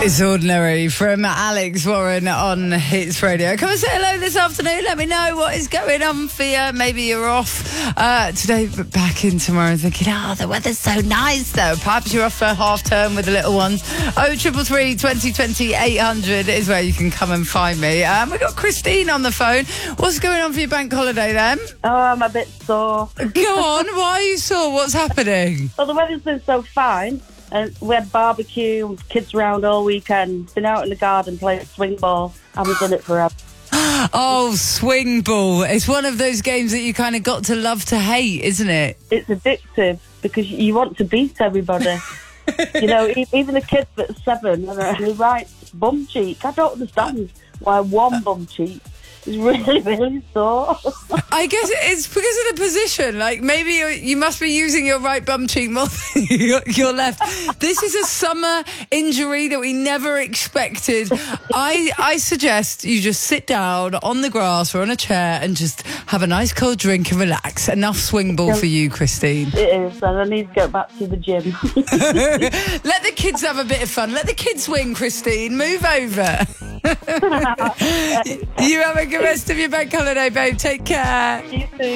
It's Ordinary from Alex Warren on Hits Radio. Come and say hello this afternoon. Let me know what is going on for you. Maybe you're off today, but back in tomorrow thinking, the weather's so nice though. Perhaps you're off for half term with the little ones. 0333 2020 800 is where you can come and find me. We've got Christine on the phone. What's going on for your bank holiday then? Oh, I'm a bit sore. Go on, why are you sore? What's happening? Well, the weather's been so fine. And we had barbecue, kids around all weekend, been out in the garden playing swing ball. I was in it forever. Oh, swing ball. It's one of those games that you kind of got to love to hate, isn't it? It's addictive because you want to beat everybody. Even the kids that's 7, and he writes bum cheek. I don't understand why one bum cheek is really, really sore. I guess it's because of the position. Like, maybe you must be using your right bum cheek more than your left. This is a summer injury that we never expected. I suggest you just sit down on the grass or on a chair and just have a nice cold drink and relax. Enough swing ball for you, Christine. It is, and I need to go back to the gym. Let the kids have a bit of fun. Let the kids swing, Christine. Move over. You have a good rest of your bank holiday, babe. Take care. You too.